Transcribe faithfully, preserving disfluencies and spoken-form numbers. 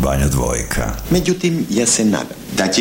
Banja dvojka. Međutim, ja se nadam da će